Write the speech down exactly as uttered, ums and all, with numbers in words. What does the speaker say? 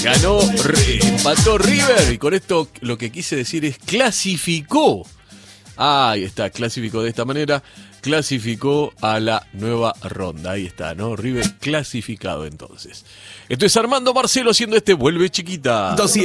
Ganó, empató River y con esto lo que quise decir es clasificó. Ahí está, clasificó de esta manera, clasificó a la nueva ronda. Ahí está, ¿no? River clasificado entonces. Esto es Armando Marcelo haciendo este Vuelve Chiquita.